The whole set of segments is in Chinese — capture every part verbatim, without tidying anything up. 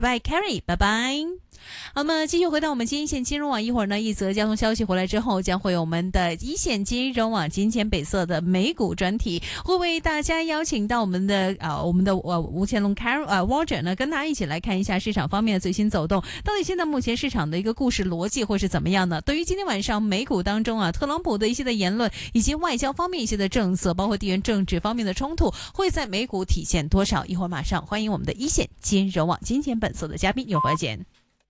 拜 Carrie， 拜拜。好，那么继续回到我们今天一线金融网，一会儿呢一则交通消息回来之后，将会有我们的一线金融网金钱北侧的美股专题，会为大家邀请到我们的呃我们的呃吴乾隆 Carol 呃 Roger 呢，跟大家一起来看一下市场方面的最新走动，到底现在目前市场的一个故事逻辑会是怎么样呢？对于今天晚上美股当中啊，特朗普的一些的言论，以及外交方面一些的政策，包括地缘政治方面的冲突，会在美股体现多少？一会儿马上欢迎我们的一线金融网金钱本色的嘉宾，一会儿见。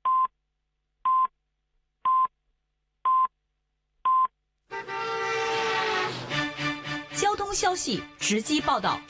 交通消息直击报道。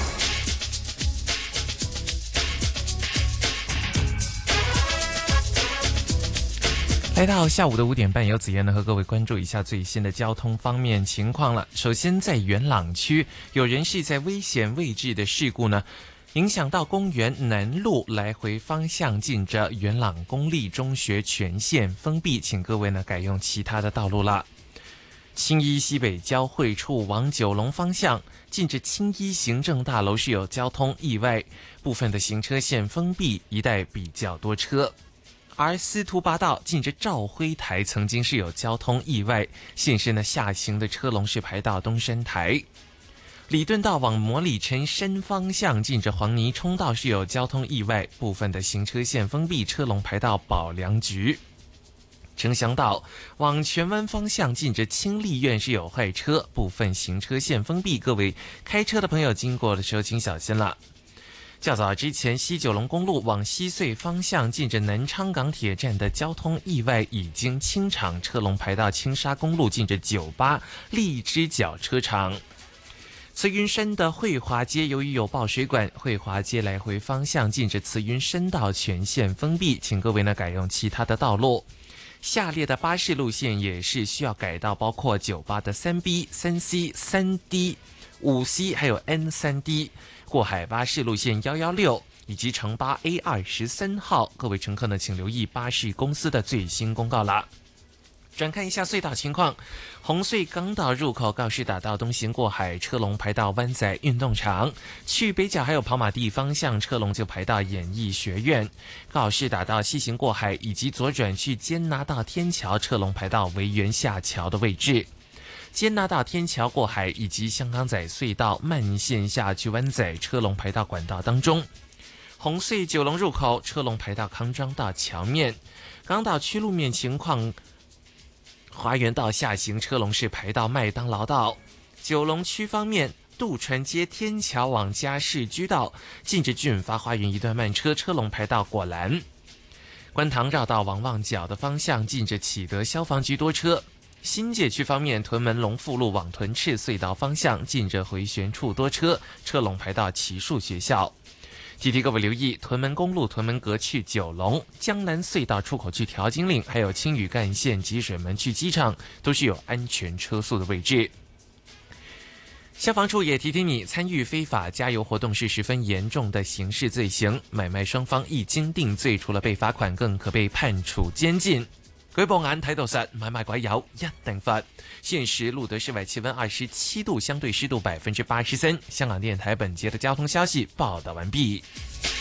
来到下午的五点半，由子燕呢和各位关注一下最新的交通方面情况了。首先，在元朗区，有人是在危险位置的事故呢，影响到公园南路来回方向，近着元朗公立中学全线封闭，请各位呢改用其他的道路了。青衣西北交汇处往九龙方向，近着青衣行政大楼是有交通意外，部分的行车线封闭，一带比较多车。而司徒拔道近着兆辉台曾经是有交通意外，现时呢下行的车龙是排到东山台。礼顿道往摩里城山方向，近着黄泥冲道是有交通意外，部分的行车线封闭，车龙排到保良局。城乡道往荃湾方向，近着清丽苑是有坏车，部分行车线封闭，各位开车的朋友经过的时候请小心了。较早之前，西九龙公路往西隧方向，近着南昌港铁站的交通意外已经清场，车龙排到青沙公路，近着九八荔枝角车场。慈云山的惠华街由于有爆水管，惠华街来回方向近着慈云山道全线封闭，请各位呢改用其他的道路。下列的巴士路线也是需要改道，包括九八的 三 B、三 C、三 D、五 C 还有 N 三 D。 过海巴士路线一一六以及城巴 A 二十三号，各位乘客呢请留意巴士公司的最新公告啦。转看一下隧道情况，红隧港岛入口告士打道东行过海，车龙排到湾仔运动场；去北角还有跑马地方向，车龙就排到演艺学院。告士打道西行过海以及左转去坚拿道天桥，车龙排到维园下桥的位置。坚拿道天桥过海以及香港仔隧道慢线下去湾仔，车龙排到管道当中。红隧九龙入口，车龙排到康庄道桥面。港岛区路面情况，华园道下行车龙是排到麦当劳道。九龙区方面，渡船街天桥往嘉士居道，近着俊发花园一段慢车，车龙排到果栏。观塘绕道往旺角的方向，近着启德消防局多车。新界区方面，屯门龙富路往屯赤隧道方向，近着回旋处多车，车龙排到奇树学校。提提各位留意，屯门公路屯门阁去九龙，江南隧道出口去调金岭，还有青屿干线集水门去机场，都是有安全车速的位置。消防处也提提你，参与非法加油活动是十分严重的刑事罪行，买卖双方一经定罪，除了被罚款，更可被判处监禁。舉報眼睇到實，買賣鬼友一定罰。現時路德室外氣溫二十七度，相對濕度百分之八十三。香港電台本節的交通消息報道完畢。